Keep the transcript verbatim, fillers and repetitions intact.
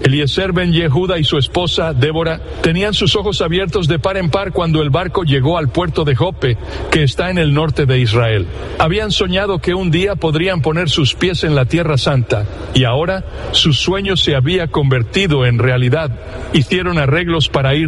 Eliezer ben Yehuda y su esposa, Débora, tenían sus ojos abiertos de par en par cuando el barco llegó al puerto de Jope, que está en el norte de Israel. Habían soñado que un día podrían poner sus pies en la Tierra Santa, y ahora su sueño se había convertido en realidad. Hicieron arreglos para ir